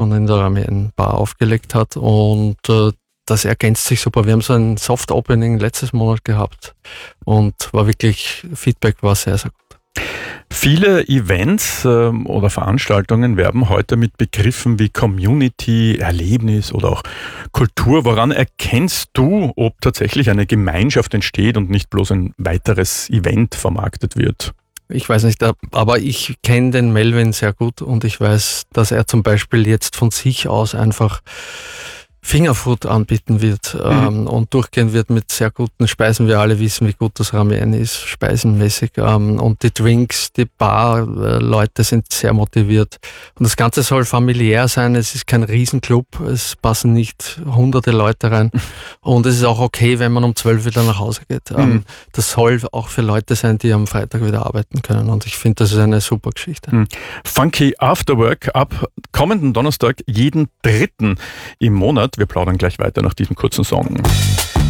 und in der Ramien-Bar aufgelegt hat und das ergänzt sich super. Wir haben so ein Soft-Opening letztes Monat gehabt und Feedback war sehr, sehr gut. Viele Events oder Veranstaltungen werben heute mit Begriffen wie Community, Erlebnis oder auch Kultur. Woran erkennst du, ob tatsächlich eine Gemeinschaft entsteht und nicht bloß ein weiteres Event vermarktet wird? Ich weiß nicht, aber ich kenne den Melvin sehr gut und ich weiß, dass er zum Beispiel jetzt von sich aus einfach Fingerfood anbieten wird und durchgehen wird mit sehr guten Speisen. Wir alle wissen, wie gut das Ramien ist, speisenmäßig. Und die Drinks, die Bar-Leute sind sehr motiviert. Und das Ganze soll familiär sein. Es ist kein Riesenclub. Es passen nicht hunderte Leute rein. Und es ist auch okay, wenn man um 12 wieder nach Hause geht. Das soll auch für Leute sein, die am Freitag wieder arbeiten können. Und ich finde, das ist eine super Geschichte. Funky Afterwork ab kommenden Donnerstag, jeden 3. im Monat. Wir plaudern gleich weiter nach diesem kurzen Song.